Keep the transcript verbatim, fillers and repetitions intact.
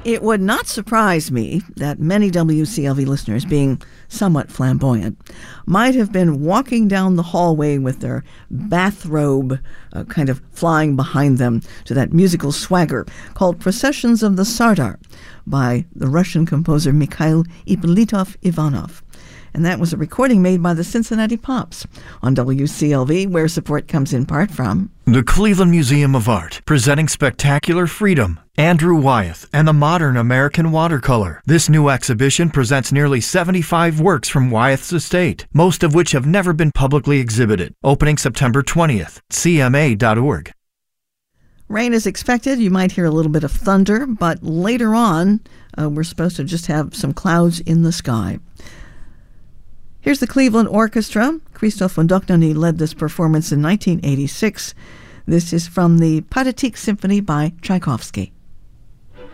It would not surprise me that many W C L V listeners, being somewhat flamboyant, might have been walking down the hallway with their bathrobe uh, kind of flying behind them to that musical swagger called Processions of the Sardar by the Russian composer Mikhail Ippolitov Ivanov. And that was a recording made by the Cincinnati Pops on W C L V, where support comes in part from the Cleveland Museum of Art, presenting Spectacular Freedom, Andrew Wyeth, and the Modern American Watercolor. This new exhibition presents nearly seventy-five works from Wyeth's estate, most of which have never been publicly exhibited. Opening September twentieth, C M A dot org. Rain is expected. You might hear a little bit of thunder, but later on, uh, we're supposed to just have some clouds in the sky. Here's the Cleveland Orchestra. Christoph von Dohnanyi led this performance in nineteen eighty-six. This is from the Pathetique Symphony by Tchaikovsky.